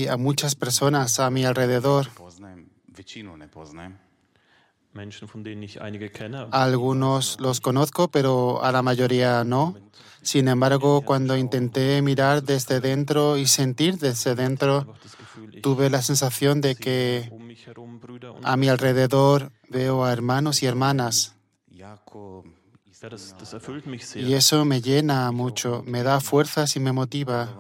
a muchas personas a mi alrededor. Algunos los conozco, pero a la mayoría no. Sin embargo, cuando intenté mirar desde dentro y sentir desde dentro, tuve la sensación de que a mi alrededor veo a hermanos y hermanas. Y eso me llena mucho, me da fuerzas y me motiva.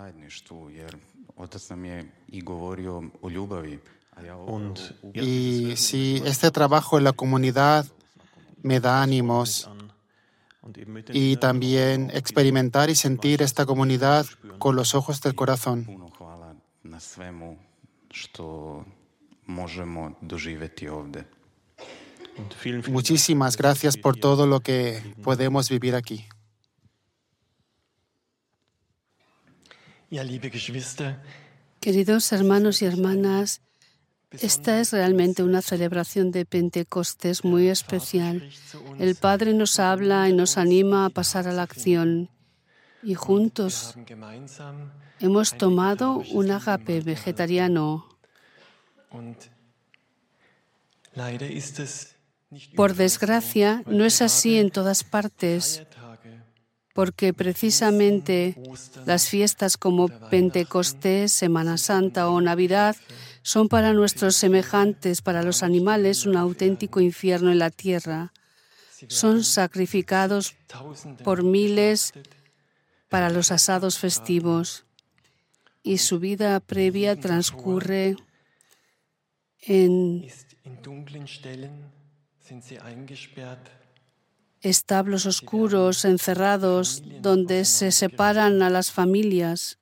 Y sí, este trabajo en la comunidad me da ánimos. Y también experimentar y sentir esta comunidad con los ojos del corazón. Muchísimas gracias por todo lo que podemos vivir aquí. Queridos hermanos y hermanas, esta es realmente una celebración de Pentecostés muy especial. El Padre nos habla y nos anima a pasar a la acción. Y juntos hemos tomado un ágape vegetariano. Por desgracia, no es así en todas partes, porque precisamente las fiestas como Pentecostés, Semana Santa o Navidad son para nuestros semejantes, para los animales, un auténtico infierno en la tierra. Son sacrificados por miles para los asados festivos y su vida previa transcurre en establos oscuros, encerrados, donde se separan a las familias.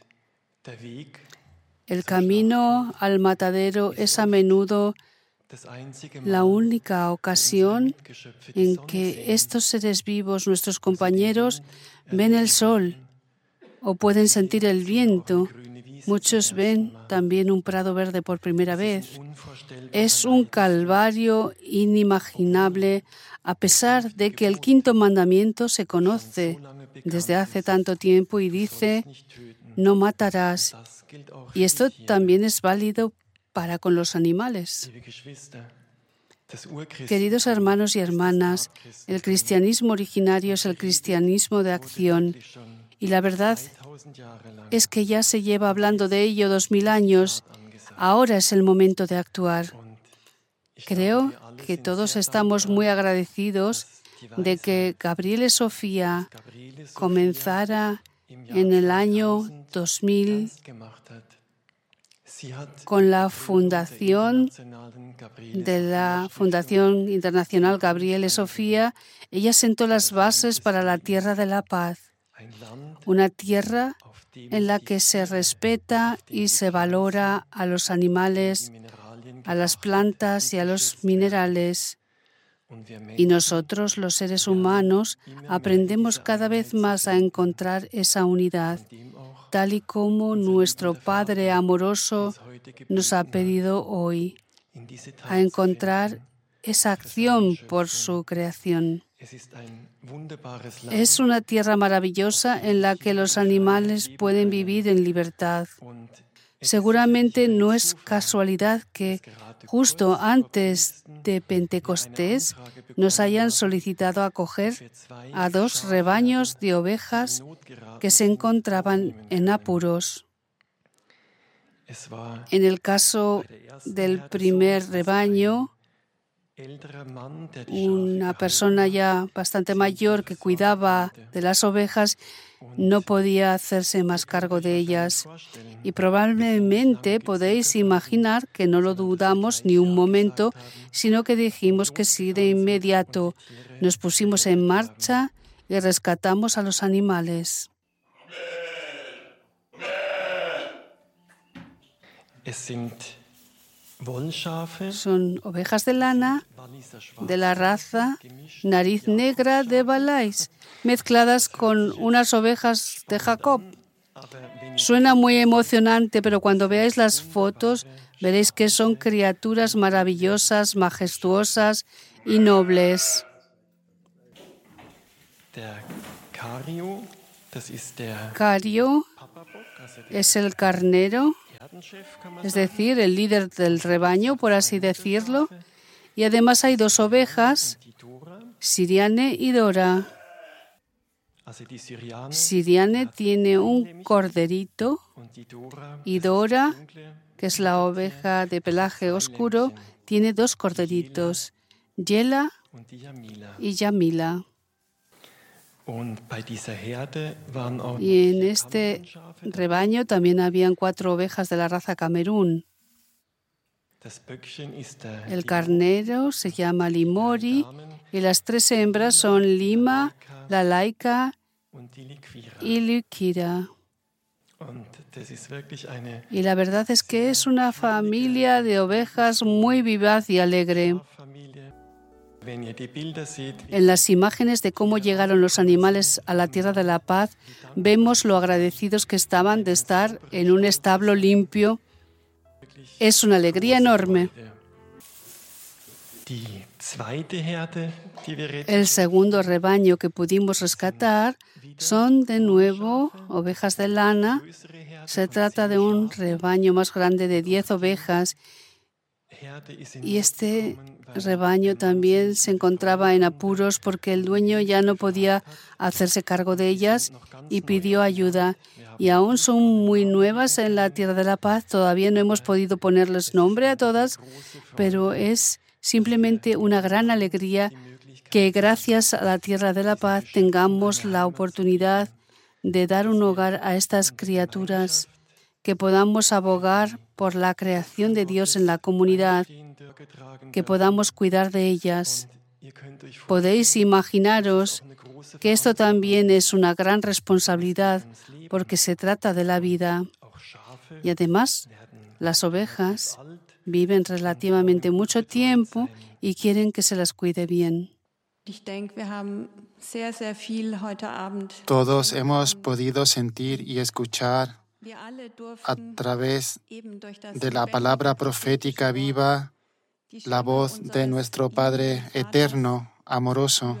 El camino al matadero es a menudo la única ocasión en que estos seres vivos, nuestros compañeros, ven el sol o pueden sentir el viento. Muchos ven también un prado verde por primera vez. Es un calvario inimaginable, a pesar de que el quinto mandamiento se conoce desde hace tanto tiempo y dice: no matarás. Y esto también es válido para con los animales. Queridos hermanos y hermanas, el cristianismo originario es el cristianismo de acción. Y la verdad es que ya se lleva hablando de ello 2000 años. Ahora es el momento de actuar. Creo que todos estamos muy agradecidos de que Gabriele Sofía comenzara en el año 2000 con la fundación de la Fundación Internacional Gabriele Sofía. Ella sentó las bases para la tierra de la paz, una tierra en la que se respeta y se valora a los animales, a las plantas y a los minerales. Y nosotros, los seres humanos, aprendemos cada vez más a encontrar esa unidad, tal y como nuestro Padre amoroso nos ha pedido hoy, a encontrar esa acción por su creación. Es una tierra maravillosa en la que los animales pueden vivir en libertad. Seguramente no es casualidad que justo antes de Pentecostés nos hayan solicitado acoger a 2 rebaños de ovejas que se encontraban en apuros. En el caso del primer rebaño, una persona ya bastante mayor que cuidaba de las ovejas no podía hacerse más cargo de ellas. Y probablemente podéis imaginar que no lo dudamos ni un momento, sino que dijimos que sí de inmediato. Nos pusimos en marcha y rescatamos a los animales. Son ovejas de lana de la raza nariz negra de Valais, mezcladas con unas ovejas de Jacob. Suena muy emocionante, pero cuando veáis las fotos veréis que son criaturas maravillosas, majestuosas y nobles. Cario es el carnero es decir, el líder del rebaño, por así decirlo. Y además hay 2 ovejas, Siriane y Dora. Siriane tiene un corderito y Dora, que es la oveja de pelaje oscuro, tiene 2 corderitos, Yela y Yamila. Y en este rebaño también habían 4 ovejas de la raza Camerún. El carnero se llama Limori y las 3 hembras son Lima, Lalaika y Liquira. Y la verdad es que es una familia de ovejas muy vivaz y alegre. En las imágenes de cómo llegaron los animales a la tierra de la paz, vemos lo agradecidos que estaban de estar en un establo limpio. Es una alegría enorme. El segundo rebaño que pudimos rescatar son de nuevo ovejas de lana. Se trata de un rebaño más grande de 10 ovejas. Y este rebaño también se encontraba en apuros porque el dueño ya no podía hacerse cargo de ellas y pidió ayuda. Y aún son muy nuevas en la Tierra de la Paz. Todavía no hemos podido ponerles nombre a todas, pero es simplemente una gran alegría que gracias a la Tierra de la Paz tengamos la oportunidad de dar un hogar a estas criaturas, que podamos abogar por la creación de Dios en la comunidad, que podamos cuidar de ellas. Podéis imaginaros que esto también es una gran responsabilidad porque se trata de la vida. Y además, las ovejas viven relativamente mucho tiempo y quieren que se las cuide bien. Todos hemos podido sentir y escuchar a través de la palabra profética viva la voz de nuestro Padre eterno, amoroso.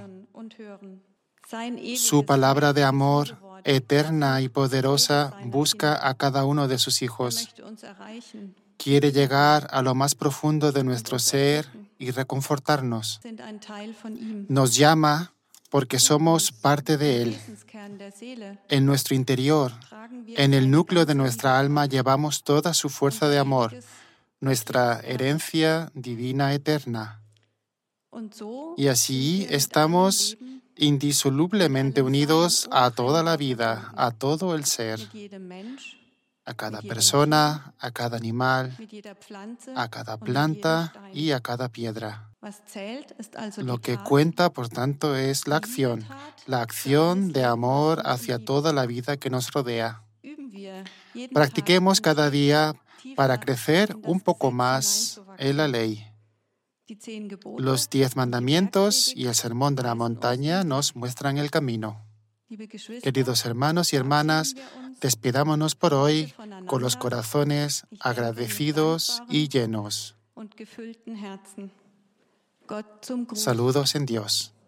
Su palabra de amor eterna y poderosa busca a cada uno de sus hijos. Quiere llegar a lo más profundo de nuestro ser y reconfortarnos. Nos llama porque somos parte de Él. En nuestro interior, en el núcleo de nuestra alma, llevamos toda su fuerza de amor, nuestra herencia divina eterna. Y así estamos indisolublemente unidos a toda la vida, a todo el ser, a cada persona, a cada animal, a cada planta y a cada piedra. Lo que cuenta, por tanto, es la acción de amor hacia toda la vida que nos rodea. Practiquemos cada día para crecer un poco más en la ley. Los 10 mandamientos y el sermón de la montaña nos muestran el camino. Queridos hermanos y hermanas, despidámonos por hoy con los corazones agradecidos y llenos. Saludos en Dios.